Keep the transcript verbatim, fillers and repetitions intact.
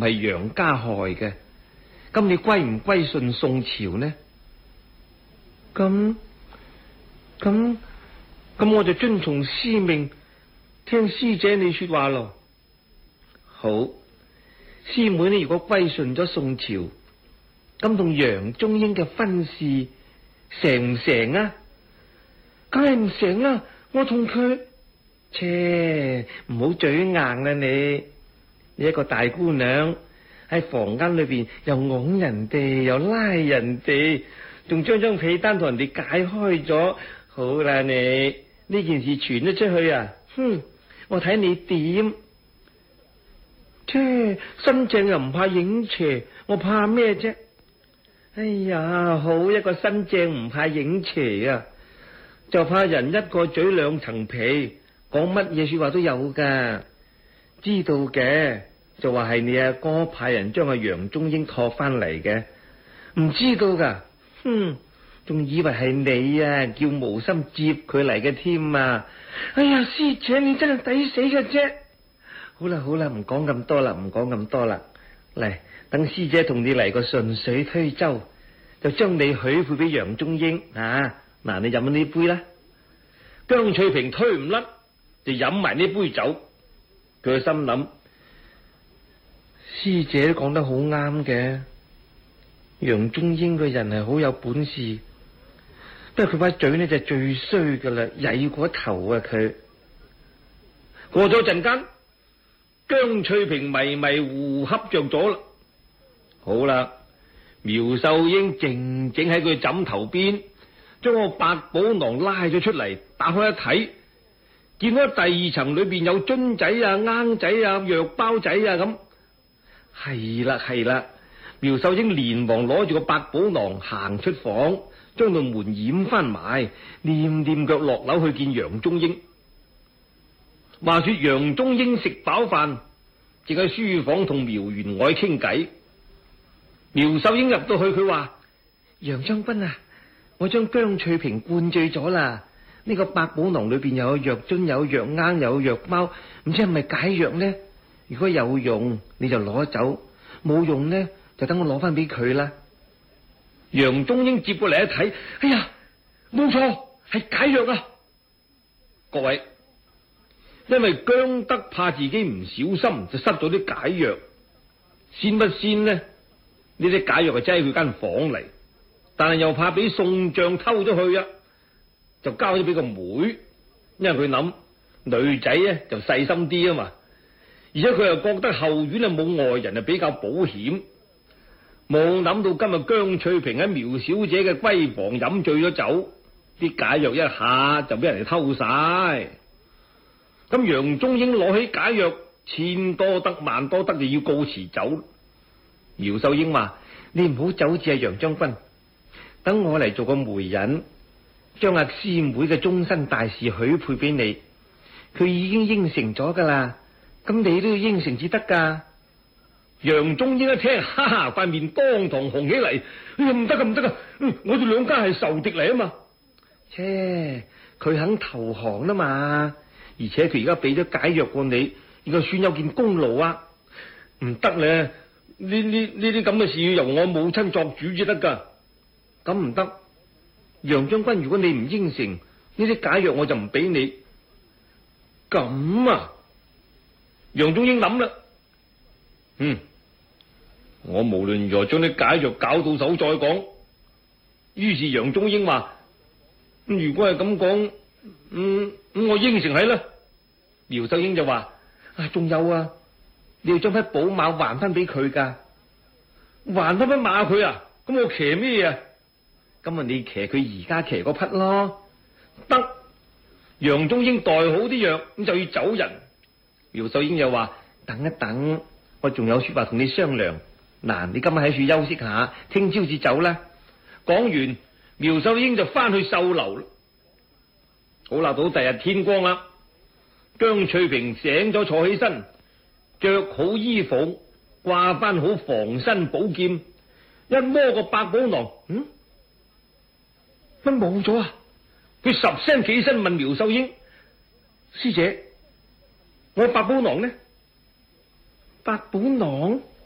係楊家害嘅，咁你歸唔歸順宋朝呢？咁咁咁我就遵從師命，聽師姐你說話咯。好，師妹呢如果歸順咗宋朝，咁同楊中英嘅婚事成唔成啊？梗係唔成啦，我同佢，切，唔好嘴硬啦你，你一個大姑娘喺房間裏邊又拱人哋又拉人哋，仲將張被單同人哋解開咗，好啦你呢件事傳咗出去啊，哼，我睇你點？切，新淨又唔怕影邪，我怕咩啫？哎呀，好一個新淨唔怕影邪啊，就怕人一個嘴兩層皮，講乜嘢說話都有噶。知道嘅就話係你阿哥派人將阿楊中英托翻嚟嘅，唔知道噶，哼，仲以為係你啊叫無心接佢嚟嘅添啊！哎呀，師姐你真係抵死嘅啫！好啦好啦，唔講咁多啦，唔講咁多啦，嚟等師姐同你嚟個順水推舟，就將你許配俾楊中英啊！嗱，你飲咗呢杯啦。姜翠萍推唔甩，就飲埋呢杯酒。佢心諗，師姐都講得好啱嘅，楊中英個人係好有本事，不過佢把嘴呢就最衰噶啦，曳過頭啊佢。過咗陣間，姜翠萍迷迷糊恰着咗啦。好啦，苗秀英靜靜喺佢枕頭邊，將個百寶囊拉咗出嚟，打開一睇，見到第二層裏邊有樽仔啊、罌仔啊、藥包仔啊咁。係啦係啦，苗秀英連忙攞住個百寶囊行出房，將道門掩翻埋，念念腳落樓去見楊中英。話說楊中英食飽飯，正喺書房同苗員外傾偈。苗秀英入到去，佢話：楊將軍啊，我將姜翠萍灌醉咗啦。呢個百寶囊裏邊又有藥樽，有藥罌，有藥包，唔知係咪解藥呢？如果有用，你就攞走；冇用呢，就等我攞翻俾佢啦。楊中英接過嚟一睇，哎呀，冇錯，係解藥啊！各位，因為姜德怕自己唔小心就失咗啲解藥，先不先呢？呢啲解藥係擠喺佢間房嚟，但係又怕俾宋將偷咗去啊，就交咗俾個妹，因為佢諗女仔咧就細心啲啊嘛，而且佢又覺得後院啊冇外人啊比較保險，冇諗到今日姜翠萍喺苗小姐嘅閨房飲醉咗酒，啲解藥一下就俾人哋偷晒。咁楊中英攞起解藥，千多得萬多得就要告辭走。苗秀英話：你唔好走住啊，楊將軍，等我嚟做個媒人，將阿師妹嘅終身大事許配俾你。佢已經應承咗噶啦，咁你都要應承至得噶。楊中英一聽，哈哈，塊面當堂紅起嚟。哎呀，唔得噶，唔得噶，我哋兩家係仇敵嚟啊嘛。切，佢肯投降啦嘛，而且佢而家俾咗解藥過你，而家算有件功勞啊。唔得咧。呢呢呢啲咁嘅事要由我母親作主至得噶，咁唔得。楊將軍，如果你唔應承呢啲解藥，我就唔俾你。咁啊，楊中英諗啦，嗯，我無論如何將啲解藥搞到手再講。於是楊中英話：如果係咁講，嗯，咁我應承係啦。苗秀英就話：啊，仲有啊。你要將匹寶馬還翻俾佢噶，還翻匹馬佢啊？咁我騎咩啊？咁啊，你騎佢而家騎嗰匹咯。得，楊中英代好啲藥，咁就要走人。苗秀英又話：等一等，我仲有說話同你商量。嗱，你今晚喺處休息下，聽朝至走啦。講完，苗秀英就翻去繡樓啦。好啦，到第日天光啦，姜翠萍醒咗，坐起身。着好衣服，掛翻好防身寶劍，一摸個百寶囊，嗯，乜冇咗啊？佢十聲起身問苗秀英：師姐，我百寶囊呢？百寶囊？